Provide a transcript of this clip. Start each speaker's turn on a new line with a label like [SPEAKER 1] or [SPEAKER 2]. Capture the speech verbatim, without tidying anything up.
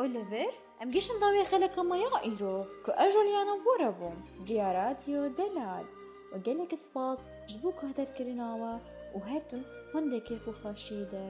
[SPEAKER 1] اوليفر ام گیشن داوی خلق مایا ایرو که اجولیانا بورا بوم بریا رادیو دلال و گلک سپاس جبو که هدر کرناوا و هرتون هنده کرکو خاشیده